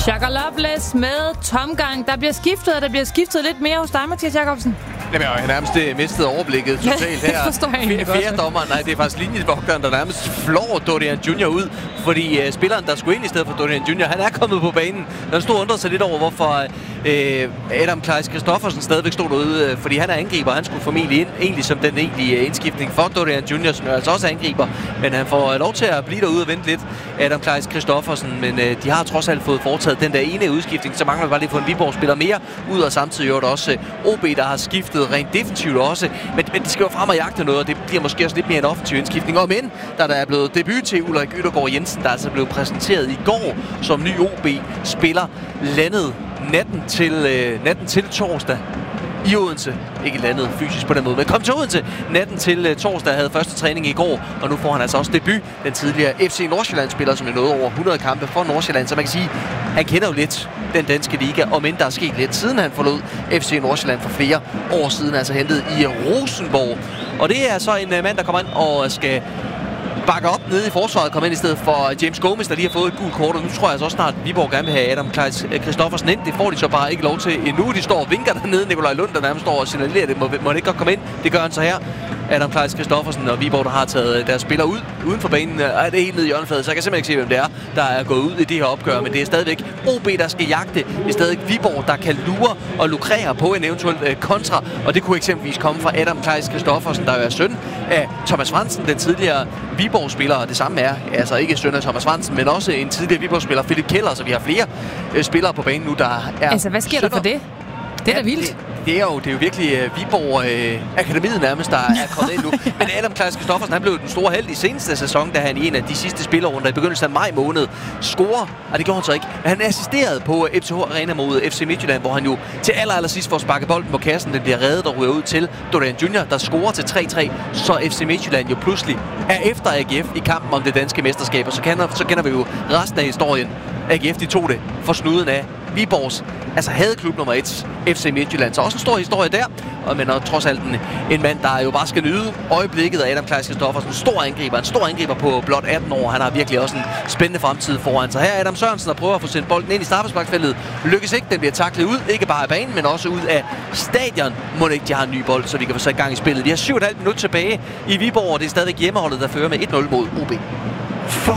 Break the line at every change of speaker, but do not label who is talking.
Shaka Loveless med tomgang. Der bliver skiftet lidt mere hos dig, Mathias Jakobsen.
Jamen, jeg har nærmest mistet overblikket totalt her.
Det forstår jeg egentlig godt.
Fjerdommeren, nej, det er faktisk linjevogteren, der nærmest flår Dorian Junior ud. Fordi spilleren, der skulle ind i stedet for Dorian Junior, han er kommet på banen. Der stod undret sig lidt over, hvorfor Adam Kleis Christoffersen stadigvæk stod derude. Fordi han er angriber, han skulle formentlig ind, egentlig som den egentlige indskiftning for Dorian Junior, som altså også er angriber. Men han får lov til at blive derude og vente lidt, Adam Kleis Christoffersen. Men de har trods alt fået foretaget den der ene udskiftning, så mangler vi bare lige få en Viborg-spiller mere ud, og samtidig jo også OB, der har skiftet rent defensivt også. Men de skal jo frem og jagte noget, og det bliver måske også lidt mere en offensiv indskiftning. Og men, der er blevet debut til Ulrik Yttergaard Jensen, der altså blev præsenteret i går som ny OB-spiller, landet natten til torsdag i Odense. Ikke landet fysisk på den måde, men kom til Odense natten til torsdag, havde første træning i går, og nu får han altså også debut. Den tidligere FC Nordsjælland-spiller, som er nået over 100 kampe for Nordsjælland, så man kan sige, han kender jo lidt den danske liga, og men der er sket lidt siden han forlod FC Nordsjælland for flere år siden, altså hentet i Rosenborg. Og det er så en mand, der kommer ind og skal bakke op nede i forsvaret, kommer ind i stedet for James Gomes, der lige har fået et gult kort, og nu tror jeg altså også snart, at Viborg gerne vil have Adam Kleis Christoffersen ind. Det får de så bare ikke lov til endnu. De står og vinker dernede. Nikolaj Lund, der nærmest står og signalerer, det må ikke godt komme ind. Det gør han så her. Adam Kleis Christoffersen og Viborg, der har taget deres spillere uden for banen, er det helt nede i hjørnefladet, så jeg kan simpelthen ikke se, hvem det er, der er gået ud i det her opgør, men det er stadigvæk OB, der skal jagte. Det er stadigvæk Viborg, der kan lure og lukrere på en eventuel kontra, og det kunne eksempelvis komme fra Adam Kleis Christoffersen, der er søn af Thomas Fransen, den tidligere Viborg-spiller, og det samme er altså ikke søn af Thomas Fransen, men også en tidligere Viborg-spiller, Philip Keller, så vi har flere spillere på banen nu, der er
altså, hvad sker der for det? Det er da vildt.
Det er jo virkelig Viborg Akademiet nærmest, der er kommet ind nu. Men Adam Kleis Christoffersen, han blev den store held i seneste sæson, da han i en af de sidste spillerunder i begyndelsen af maj måned scorer. Og det gjorde han så ikke. Men han assisterede på FCH Arena mod FC Midtjylland, hvor han jo til allersidst får sparket bolden på kassen. Den bliver reddet og ryger ud til Dorian Junior, der scorer til 3-3. Så FC Midtjylland jo pludselig er efter AGF i kampen om det danske mesterskab. Og så kender vi jo resten af historien. AGF, de tog det for snuden af Viborgs, altså hadeklub nummer 1, FC Midtjylland. Så også en stor historie der, men trods alt en mand, der jo bare skal nyde øjeblikket af Adam Kleis Christoffersen. En stor angriber på blot 18 år. Han har virkelig også en spændende fremtid foran sig. Her er Adam Sørensen, der prøver at få sendt bolden ind i straffesparksfeltet. Lykkes ikke, den bliver taklet ud, ikke bare af banen, men også ud af stadion. Må ikke, de har en ny bold, så vi kan få sat i gang i spillet. Vi har 7,5 minutter tilbage i Viborg, og det er stadig hjemmeholdet, der fører med 1-0 mod OB.